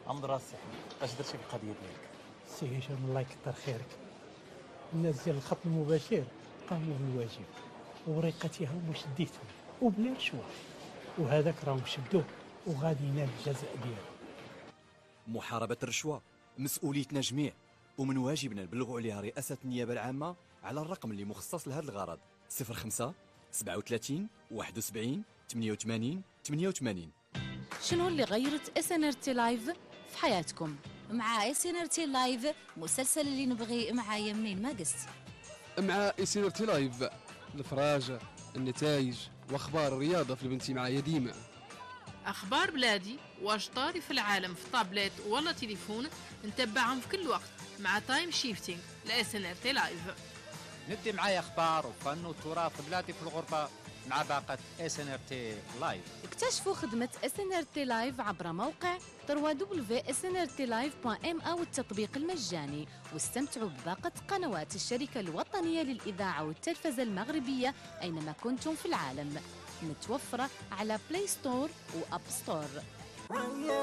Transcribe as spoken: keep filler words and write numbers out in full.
عمد راسي اش درتي في القضيه ديالك؟ سي هشام الله يكثر خيرك. الناس ديال الخط المباشر قاموا بالواجب ووريقتها هما شديتهم وبلا رشوه، وهذاك راهم شدوه وغادي ينال الجزاء ديالو. محاربة الرشوة مسؤوليتنا جميع، ومن واجبنا نبلغوا عليها رئاسة النيابة العامة على الرقم اللي مخصص لهذا الغرض صفر خمسة سبعة وثلاثين واحد وسبعين ثمانية وثمانين ثمانية وثمانين. شنو اللي غيرت اس ان ار تي لايف في حياتكم؟ مع اس ان ار تي لايف مسلسل اللي نبغي معايا منين ما قست. مع اس ان ار تي لايف الفراجة، النتائج واخبار الرياضة في البنتي معايا ديما. اخبار بلادي واش طاري في العالم في طابلت ولا تليفون نتبعهم في كل وقت مع تايم شيفتينج لاس ان ار تي لايف. ندي معايا اخبار وفن وتراث بلادي في الغربه مع باقه اس ان ار تي لايف. اكتشفوا خدمة اس ان ار تي لايف عبر موقع دبليو دبليو دبليو دوت اس ان ار تي لايف دوت ام او التطبيق المجاني، واستمتعوا بباقة قنوات الشركة الوطنية للإذاعة والتلفزة المغربية أينما كنتم في العالم، متوفرة على بلاي ستور وأب ستور.